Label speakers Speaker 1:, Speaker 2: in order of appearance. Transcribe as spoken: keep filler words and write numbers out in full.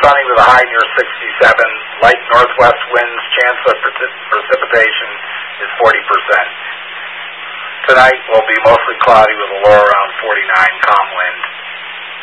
Speaker 1: sunny with a high near sixty-seven. Light northwest winds. Chance of precip- precipitation is forty percent. Tonight will be mostly cloudy with a low around forty-nine. Calm wind.